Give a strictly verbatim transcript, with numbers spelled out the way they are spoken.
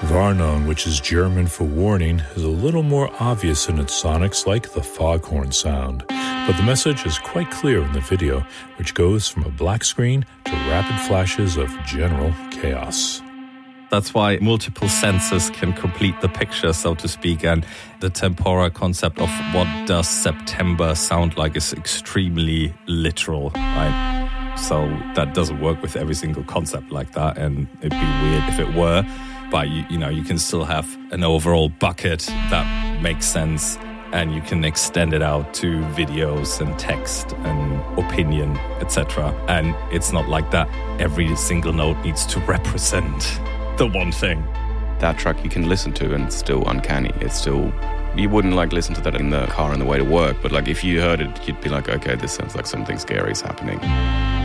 Warnung, which is German for warning, is a little more obvious in its sonics, like the foghorn sound. But the message is quite clear in the video, which goes from a black screen to rapid flashes of general chaos. That's why multiple senses can complete the picture, so to speak, and the tempora concept of what does September sound like is extremely literal, right? So that doesn't work with every single concept like that, and it'd be weird if it were. But you, you know, you can still have an overall bucket that makes sense, and you can extend it out to videos and text and opinion, et cetera. And it's not like that. Every single note needs to represent the one thing. That track you can listen to and it's still uncanny. It's still, you wouldn't like listen to that in the car on the way to work, but like if you heard it, you'd be like, okay, this sounds like something scary is happening.